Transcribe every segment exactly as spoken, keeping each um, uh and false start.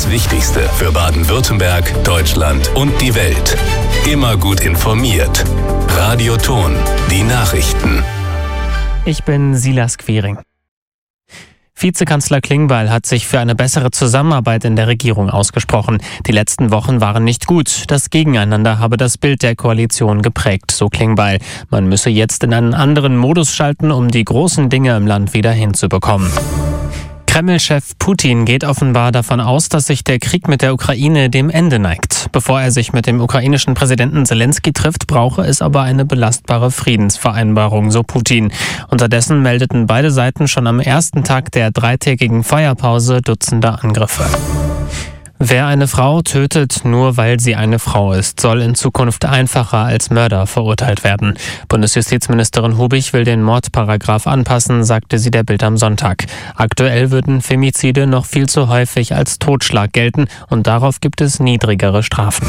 Das Wichtigste für Baden-Württemberg, Deutschland und die Welt. Immer gut informiert. Radio Ton, die Nachrichten. Ich bin Silas Quiring. Vizekanzler Klingbeil hat sich für eine bessere Zusammenarbeit in der Regierung ausgesprochen. Die letzten Wochen waren nicht gut. Das Gegeneinander habe das Bild der Koalition geprägt, so Klingbeil. Man müsse jetzt in einen anderen Modus schalten, um die großen Dinge im Land wieder hinzubekommen. Kreml-Chef Putin geht offenbar davon aus, dass sich der Krieg mit der Ukraine dem Ende neigt. Bevor er sich mit dem ukrainischen Präsidenten Zelensky trifft, brauche es aber eine belastbare Friedensvereinbarung, so Putin. Unterdessen meldeten beide Seiten schon am ersten Tag der dreitägigen Feuerpause Dutzende Angriffe. Wer eine Frau tötet, nur weil sie eine Frau ist, soll in Zukunft einfacher als Mörder verurteilt werden. Bundesjustizministerin Hubig will den Mordparagraf anpassen, sagte sie der Bild am Sonntag. Aktuell würden Femizide noch viel zu häufig als Totschlag gelten und darauf gibt es niedrigere Strafen.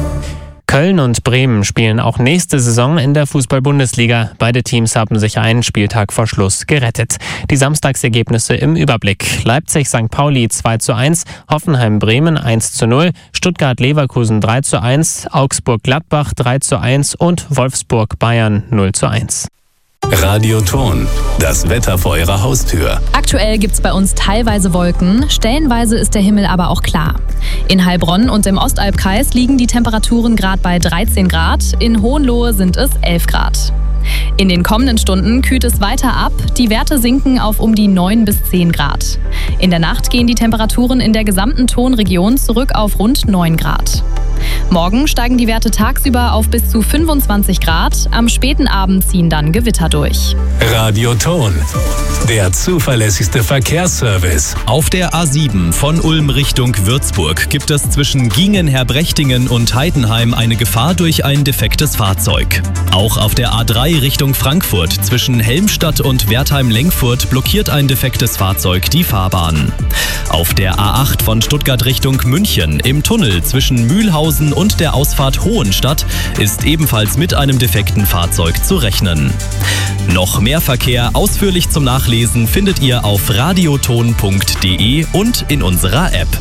Köln und Bremen spielen auch nächste Saison in der Fußball-Bundesliga. Beide Teams haben sich einen Spieltag vor Schluss gerettet. Die Samstagsergebnisse im Überblick. Leipzig-Sankt Pauli zwei zu eins, Hoffenheim-Bremen eins zu null, Stuttgart-Leverkusen drei zu eins, Augsburg-Gladbach drei zu eins und Wolfsburg-Bayern null zu eins. Radio Ton, das Wetter vor Ihrer Haustür. Aktuell gibt's bei uns teilweise Wolken, stellenweise ist der Himmel aber auch klar. In Heilbronn und im Ostalbkreis liegen die Temperaturen gerade bei dreizehn Grad, in Hohenlohe sind es elf Grad. In den kommenden Stunden kühlt es weiter ab, die Werte sinken auf um die neun bis zehn Grad. In der Nacht gehen die Temperaturen in der gesamten Tonregion zurück auf rund neun Grad. Morgen steigen die Werte tagsüber auf bis zu fünfundzwanzig Grad, am späten Abend ziehen dann Gewitter durch. Radio Ton, der zuverlässigste Verkehrsservice. Auf der A sieben von Ulm Richtung Würzburg gibt es zwischen Giengen-Herbrechtingen und Heidenheim eine Gefahr durch ein defektes Fahrzeug. Auch auf der A drei Richtung Frankfurt zwischen Helmstadt und Wertheim-Lenkfurt blockiert ein defektes Fahrzeug die Fahrbahn. Auf der A acht von Stuttgart Richtung München im Tunnel zwischen Mühlhausen und der Ausfahrt Hohenstadt ist ebenfalls mit einem defekten Fahrzeug zu rechnen. Noch mehr Verkehr ausführlich zum Nachlesen findet ihr auf radioton punkt de und in unserer App.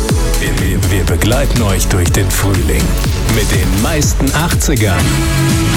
Wir, wir begleiten euch durch den Frühling mit den meisten achtzigern.